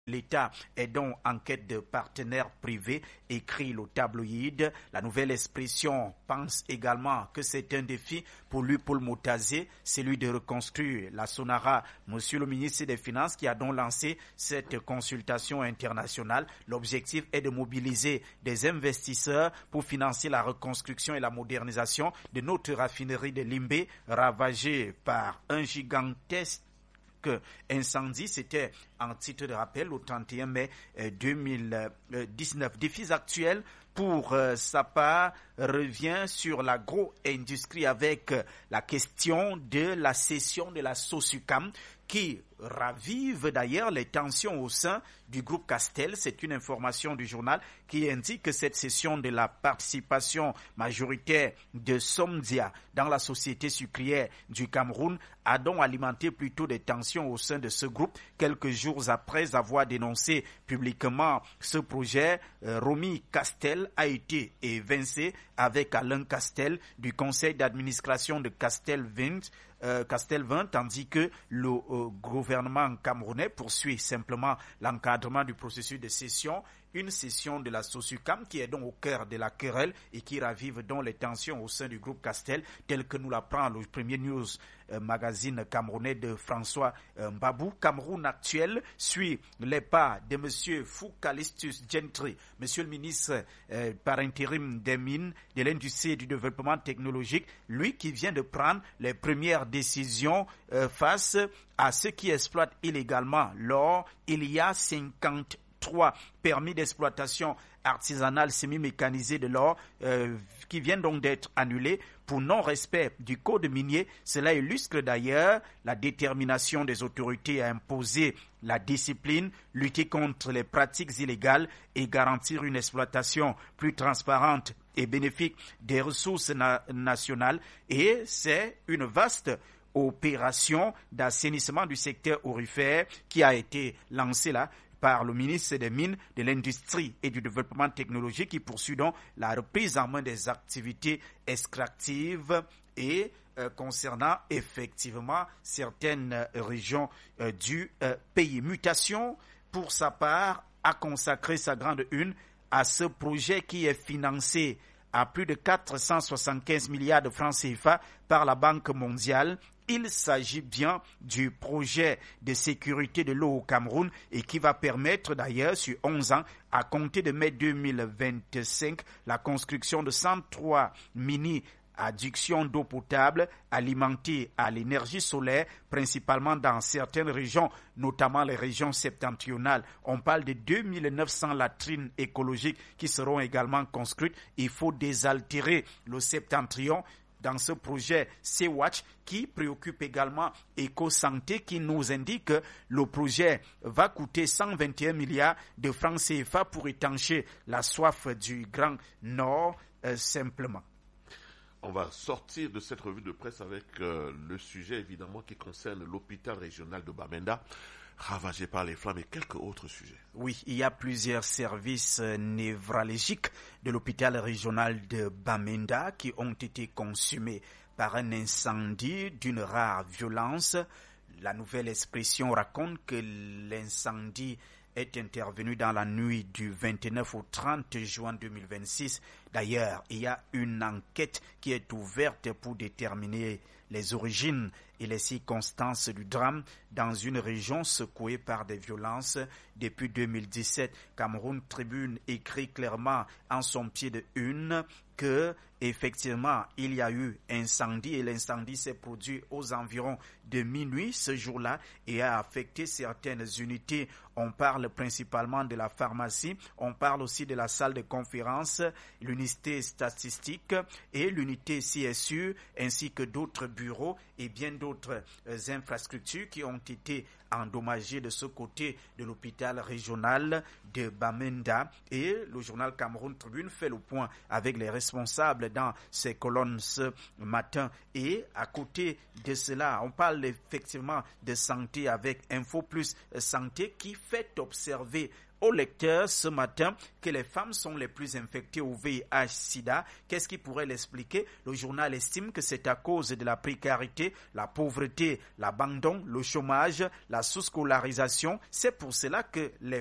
L'État est donc en quête de partenaires privés, écrit le tabloïd. La nouvelle expression pense également que c'est un défi pour lui, Paul Motazé, celui de reconstruire la Sonara. Monsieur le ministre des Finances qui a donc lancé cette consultation internationale. L'objectif est de mobiliser des investisseurs pour financer la reconstruction et la modernisation de notre raffinerie de Limbé, ravagée par un gigantesque incendie. C'était en titre de rappel au 31 mai 2019. Défis actuels pour sa part revient sur l'agro-industrie avec la question de la cession de la Sosucam qui ravive d'ailleurs les tensions au sein du groupe Castel. C'est une information du journal qui indique que cette cession de la participation majoritaire de Somdia dans la société sucrière du Cameroun a donc alimenté plutôt des tensions au sein de ce groupe. Quelques jours après avoir dénoncé publiquement ce projet, Romy Castel a été évincé avec Alain Castel du conseil d'administration de Castel 20, tandis que le gouvernement camerounais poursuit simplement l'encadrement du processus de cession. Une cession de la Sosucam qui est donc au cœur de la querelle et qui ravive donc les tensions au sein du groupe Castel, tel que nous l'apprend le premier news magazine camerounais de François Mbabou. Cameroun actuel suit les pas de M. Foucalistus Gentry, monsieur le ministre par intérim des mines, de l'industrie et du développement technologique, lui qui vient de prendre les premières décisions face à ceux qui exploitent illégalement l'or. Il y a 53 permis d'exploitation artisanale semi-mécanisée de l'or qui viennent donc d'être annulés pour non-respect du code minier. Cela illustre d'ailleurs la détermination des autorités à imposer la discipline, lutter contre les pratiques illégales et garantir une exploitation plus transparente et bénéfique des ressources nationales. Et c'est une vaste opération d'assainissement du secteur aurifère qui a été lancée là par le ministre des Mines, de l'Industrie et du Développement technologique qui poursuit donc la reprise en main des activités extractives et concernant effectivement certaines régions du pays. Mutation, pour sa part, a consacré sa grande une à ce projet qui est financé à plus de 475 milliards de francs CFA par la Banque mondiale. Il s'agit bien du projet de sécurité de l'eau au Cameroun et qui va permettre d'ailleurs sur 11 ans, à compter de mai 2025, la construction de 103 mini-adductions d'eau potable alimentées à l'énergie solaire, principalement dans certaines régions, notamment les régions septentrionales. On parle de 2900 latrines écologiques qui seront également construites. Il faut désaltérer le septentrion dans ce projet Sea-Watch qui préoccupe également Eco-Santé, qui nous indique que le projet va coûter 121 milliards de francs CFA pour étancher la soif du Grand Nord simplement. On va sortir de cette revue de presse avec le sujet évidemment qui concerne l'hôpital régional de Bamenda, ravagé par les flammes et quelques autres sujets. Oui, il y a plusieurs services névralgiques de l'hôpital régional de Bamenda qui ont été consumés par un incendie d'une rare violence. La nouvelle expression raconte que l'incendie est intervenu dans la nuit du 29 au 30 juin 2026. D'ailleurs, il y a une enquête qui est ouverte pour déterminer les origines et les circonstances du drame dans une région secouée par des violences depuis 2017. Cameroun Tribune écrit clairement en son pied de une que effectivement il y a eu incendie et l'incendie s'est produit aux environs de minuit ce jour-là et a affecté certaines unités. On parle principalement de la pharmacie, on parle aussi de la salle de conférence, l'unité statistique et l'unité CSU ainsi que d'autres bureaux et bien d'autres infrastructures qui ont été endommagées de ce côté de l'hôpital régional de Bamenda. Et le journal Cameroun Tribune fait le point avec les responsables dans ses colonnes ce matin. Et à côté de cela, on parle effectivement de santé avec Info Plus Santé qui fait observer aux lecteurs ce matin que les femmes sont les plus infectées au VIH-Sida. Qu'est-ce qui pourrait l'expliquer? Le journal estime que c'est à cause de la précarité, la pauvreté, l'abandon, le chômage, la la sous-scolarisation. C'est pour cela que les